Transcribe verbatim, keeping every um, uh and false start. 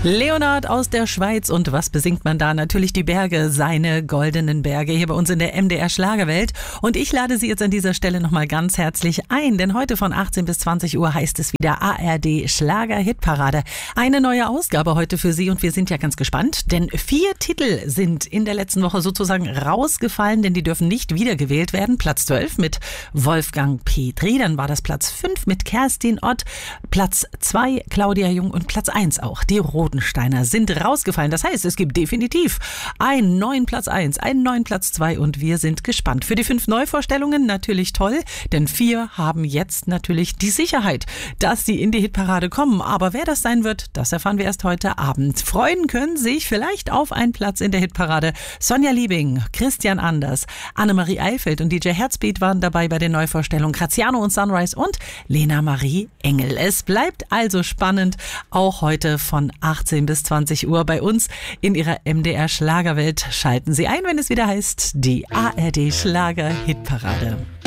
Leonard aus der Schweiz, und was besingt man da? Natürlich die Berge, seine goldenen Berge hier bei uns in der M D R Schlagerwelt. Und ich lade Sie jetzt an dieser Stelle nochmal ganz herzlich ein, denn heute von achtzehn bis zwanzig Uhr heißt es wieder A R D Schlager Hitparade. Eine neue Ausgabe heute für Sie, und wir sind ja ganz gespannt, denn vier Titel sind in der letzten Woche sozusagen rausgefallen, denn die dürfen nicht wiedergewählt werden. Platz zwölf mit Wolfgang Petri, dann war das Platz fünf mit Kerstin Ott, Platz zwei Claudia Jung und Platz eins auch die Roten Steiner sind rausgefallen. Das heißt, es gibt definitiv einen neuen Platz eins, einen neuen Platz zwei, und wir sind gespannt. Für die fünf Neuvorstellungen natürlich toll, denn vier haben jetzt natürlich die Sicherheit, dass sie in die Hitparade kommen. Aber wer das sein wird, das erfahren wir erst heute Abend. Freuen können sich vielleicht auf einen Platz in der Hitparade Sonja Liebing, Christian Anders, Annemarie Eifeld und D J Herzbeat waren dabei bei den Neuvorstellungen, Graziano und Sunrise und Lena Marie Engel. Es bleibt also spannend, auch heute von achtzehn bis zwanzig Uhr bei uns in Ihrer M D R Schlagerwelt. Schalten Sie ein, wenn es wieder heißt, die A R D Schlager Hitparade.